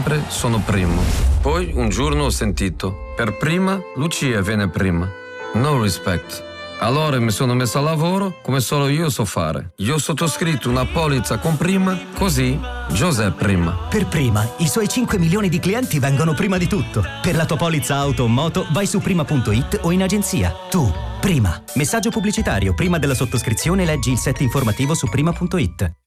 sempre sono primo. Poi un giorno ho sentito, per prima Lucia viene prima. No respect. Allora mi sono messo a lavoro come solo io so fare. Io ho sottoscritto una polizza con prima, così Giuseppe prima. Per prima, i suoi 5 milioni di clienti vengono prima di tutto. Per la tua polizza auto o moto vai su prima.it o in agenzia. Tu, prima. Messaggio pubblicitario. Prima della sottoscrizione leggi il set informativo su prima.it.